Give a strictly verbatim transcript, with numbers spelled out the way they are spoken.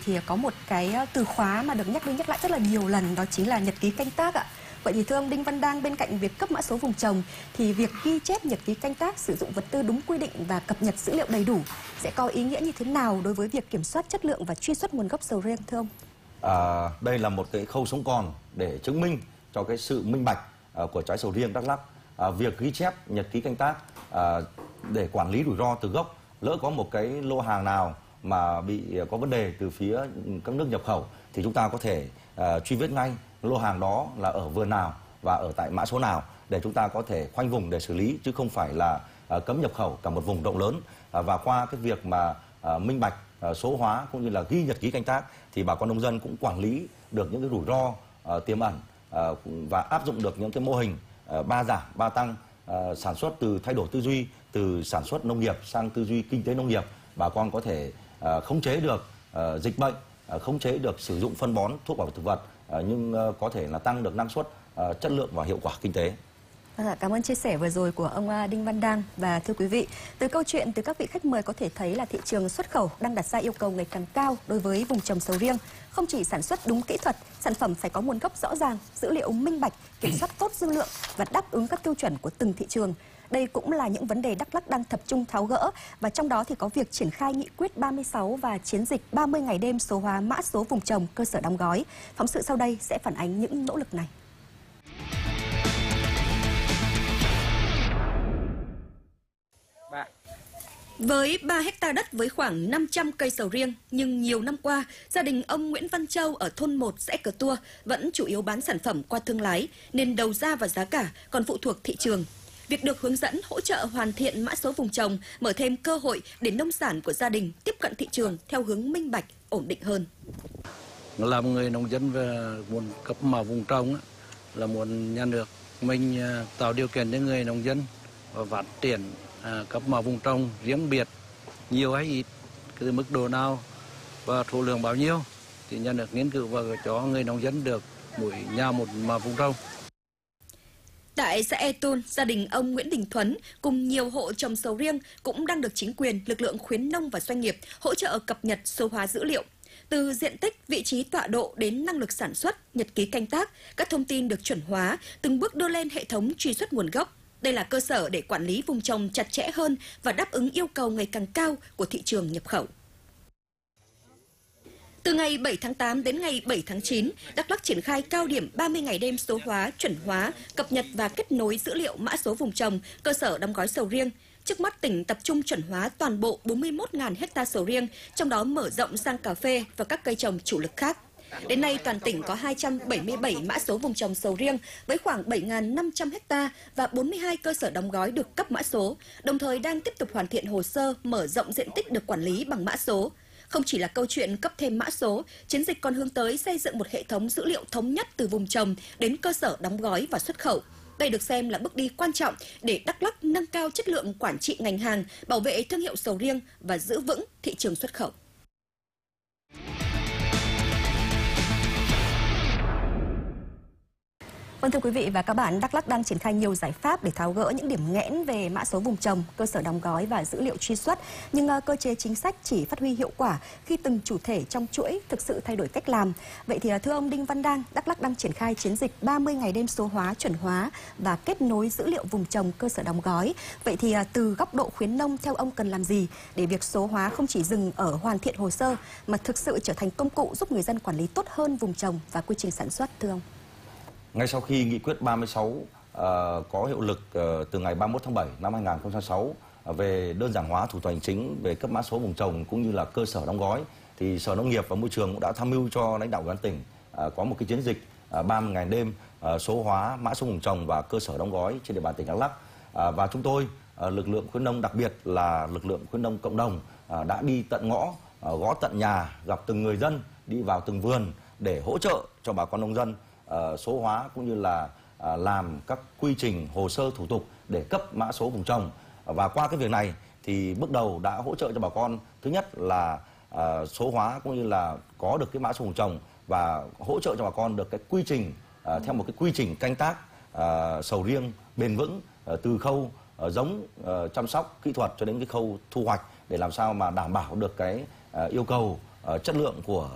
thì có một cái từ khóa mà được nhắc đi nhắc lại rất là nhiều lần, đó chính là nhật ký canh tác ạ. Vậy thì thưa ông Đinh Văn Đang, bên cạnh việc cấp mã số vùng trồng thì việc ghi chép nhật ký canh tác, sử dụng vật tư đúng quy định và cập nhật dữ liệu đầy đủ sẽ có ý nghĩa như thế nào đối với việc kiểm soát chất lượng và truy xuất nguồn gốc sầu riêng thưa ông? À, đây là một cái khâu sống còn để chứng minh cho cái sự minh bạch uh, của trái sầu riêng Đắk Lắk. Uh, việc ghi chép nhật ký canh tác uh, để quản lý rủi ro từ gốc. Lỡ có một cái lô hàng nào mà bị có vấn đề từ phía các nước nhập khẩu thì chúng ta có thể uh, truy vết ngay lô hàng đó là ở vườn nào và ở tại mã số nào để chúng ta có thể khoanh vùng để xử lý, chứ không phải là uh, cấm nhập khẩu cả một vùng rộng lớn. Uh, và qua cái việc mà uh, minh bạch, uh, số hóa cũng như là ghi nhật ký canh tác thì bà con nông dân cũng quản lý được những cái rủi ro uh, tiềm ẩn uh, và áp dụng được những cái mô hình uh, ba giảm ba tăng, uh, sản xuất từ thay đổi tư duy từ sản xuất nông nghiệp sang tư duy kinh tế nông nghiệp. Bà con có thể uh, khống chế được uh, dịch bệnh, uh, khống chế được sử dụng phân bón, thuốc bảo vệ thực vật, uh, nhưng uh, có thể là tăng được năng suất, uh, chất lượng và hiệu quả kinh tế. Cảm ơn chia sẻ vừa rồi của ông Đinh Văn Đang. Và thưa quý vị, từ câu chuyện từ các vị khách mời có thể thấy là thị trường xuất khẩu đang đặt ra yêu cầu ngày càng cao đối với vùng trồng sầu riêng. Không chỉ sản xuất đúng kỹ thuật, sản phẩm phải có nguồn gốc rõ ràng, dữ liệu minh bạch, kiểm soát tốt dư lượng và đáp ứng các tiêu chuẩn của từng thị trường. Đây cũng là những vấn đề Đắk Lắk đang tập trung tháo gỡ, và trong đó thì có việc triển khai nghị quyết ba mươi sáu và chiến dịch ba mươi ngày đêm số hóa mã số vùng trồng, cơ sở đóng gói. Phóng sự sau đây sẽ phản ánh những nỗ lực này. Với ba héc ta đất với khoảng năm trăm cây sầu riêng, nhưng nhiều năm qua, gia đình ông Nguyễn Văn Châu ở thôn một xã Cờ Tua vẫn chủ yếu bán sản phẩm qua thương lái, nên đầu ra và giá cả còn phụ thuộc thị trường. Việc được hướng dẫn hỗ trợ hoàn thiện mã số vùng trồng mở thêm cơ hội để nông sản của gia đình tiếp cận thị trường theo hướng minh bạch, ổn định hơn. Làm người nông dân và muốn cấp mã vùng trồng là muốn nhà nước mình tạo điều kiện cho người nông dân và phát triển À, cấp mã vùng trồng riêng biệt, nhiều hay ít, cái mức độ nào và số lượng bao nhiêu thì nhà nước nghiên cứu và cho người nông dân được mỗi nhà một mã vùng trồng. Tại xã E Tôn, gia đình ông Nguyễn Đình Thuấn cùng nhiều hộ trồng sầu riêng cũng đang được chính quyền, lực lượng khuyến nông và doanh nghiệp hỗ trợ cập nhật số hóa dữ liệu. Từ diện tích, vị trí tọa độ đến năng lực sản xuất, nhật ký canh tác, các thông tin được chuẩn hóa, từng bước đưa lên hệ thống truy xuất nguồn gốc. Đây là cơ sở để quản lý vùng trồng chặt chẽ hơn và đáp ứng yêu cầu ngày càng cao của thị trường nhập khẩu. Từ ngày bảy tháng tám đến ngày bảy tháng chín, Đắk Lắk triển khai cao điểm ba mươi ngày đêm số hóa, chuẩn hóa, cập nhật và kết nối dữ liệu mã số vùng trồng, cơ sở đóng gói sầu riêng. Trước mắt tỉnh tập trung chuẩn hóa toàn bộ bốn mươi mốt nghìn héc ta sầu riêng, trong đó mở rộng sang cà phê và các cây trồng chủ lực khác. Đến nay, toàn tỉnh có hai trăm bảy mươi bảy mã số vùng trồng sầu riêng với khoảng bảy nghìn năm trăm héc ta và bốn mươi hai cơ sở đóng gói được cấp mã số, đồng thời đang tiếp tục hoàn thiện hồ sơ mở rộng diện tích được quản lý bằng mã số. Không chỉ là câu chuyện cấp thêm mã số, chiến dịch còn hướng tới xây dựng một hệ thống dữ liệu thống nhất từ vùng trồng đến cơ sở đóng gói và xuất khẩu. Đây được xem là bước đi quan trọng để Đắk Lắk nâng cao chất lượng quản trị ngành hàng, bảo vệ thương hiệu sầu riêng và giữ vững thị trường xuất khẩu. Vâng, thưa quý vị và các bạn, Đắk Lắk đang triển khai nhiều giải pháp để tháo gỡ những điểm nghẽn về mã số vùng trồng, cơ sở đóng gói và dữ liệu truy xuất. Nhưng uh, cơ chế chính sách chỉ phát huy hiệu quả khi từng chủ thể trong chuỗi thực sự thay đổi cách làm. Vậy thì uh, thưa ông Đinh Văn Đang, Đắk Lắk đang triển khai chiến dịch ba mươi ngày đêm số hóa, chuẩn hóa và kết nối dữ liệu vùng trồng, cơ sở đóng gói. Vậy thì uh, từ góc độ khuyến nông, theo ông cần làm gì để việc số hóa không chỉ dừng ở hoàn thiện hồ sơ mà thực sự trở thành công cụ giúp người dân quản lý tốt hơn vùng trồng và quy trình sản xuất, thưa ông? Ngay sau khi nghị quyết ba mươi sáu uh, có hiệu lực uh, từ ngày ba mươi mốt tháng bảy năm hai nghìn không trăm lẻ sáu uh, về đơn giản hóa thủ tục hành chính về cấp mã số vùng trồng cũng như là cơ sở đóng gói, thì Sở Nông nghiệp và Môi trường cũng đã tham mưu cho lãnh đạo ủy ban tỉnh uh, có một cái chiến dịch uh, ba mươi ngày đêm uh, số hóa mã số vùng trồng và cơ sở đóng gói trên địa bàn tỉnh Đắk Lắk. Uh, và chúng tôi, uh, lực lượng khuyến nông, đặc biệt là lực lượng khuyến nông cộng đồng, uh, đã đi tận ngõ, uh, gõ tận nhà, gặp từng người dân, đi vào từng vườn để hỗ trợ cho bà con nông dân Uh, số hóa cũng như là uh, làm các quy trình hồ sơ thủ tục để cấp mã số vùng trồng. Uh, và qua cái việc này thì bước đầu đã hỗ trợ cho bà con, thứ nhất là uh, số hóa cũng như là có được cái mã số vùng trồng và hỗ trợ cho bà con được cái quy trình uh, theo một cái quy trình canh tác uh, sầu riêng bền vững, uh, từ khâu uh, giống, uh, chăm sóc kỹ thuật cho đến cái khâu thu hoạch, để làm sao mà đảm bảo được cái uh, yêu cầu uh, chất lượng của